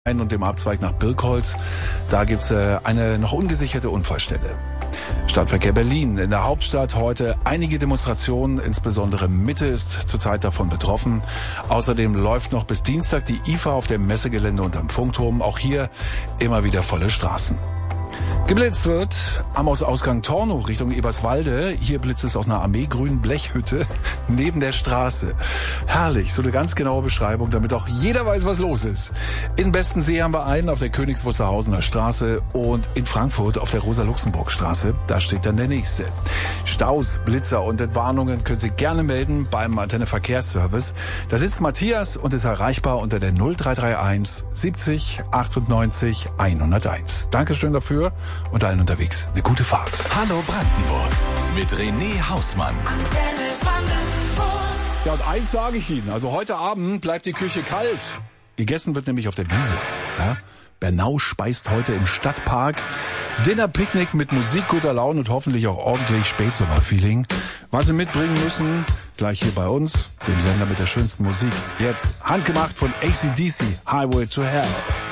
und dem Abzweig nach Birkholz. Da gibt's eine noch ungesicherte Unfallstelle. Stadtverkehr Berlin. In der Hauptstadt heute einige Demonstrationen, insbesondere Mitte ist zurzeit davon betroffen. Außerdem läuft noch bis Dienstag die IFA auf dem Messegelände unterm Funkturm. Auch hier immer wieder volle Straßen. Geblitzt wird am Ausgang Tornow Richtung Eberswalde. Hier blitzt es aus einer armeegrünen Blechhütte neben der Straße. Herrlich, so eine ganz genaue Beschreibung, damit auch jeder weiß, was los ist. In Bestensee haben wir einen auf der Königs Wusterhausener Straße und in Frankfurt auf der Rosa-Luxemburg-Straße. Da steht dann der nächste. Staus, Blitzer und Entwarnungen können Sie gerne melden beim Antenne Verkehrsservice. Da sitzt Matthias und ist erreichbar unter der 0331 70 98 101. Dankeschön dafür. Und allen unterwegs eine gute Fahrt. Hallo Brandenburg mit René Hausmann. Ja, und eins sage ich Ihnen, also heute Abend bleibt die Küche kalt. Gegessen wird nämlich auf der Wiese. Ja? Bernau speist heute im Stadtpark. Dinner-Picknick mit Musik, guter Laune und hoffentlich auch ordentlich Spätsommer-Feeling. Was Sie mitbringen müssen, gleich hier bei uns, dem Sender mit der schönsten Musik. Jetzt handgemacht von AC/DC, Highway to Hell.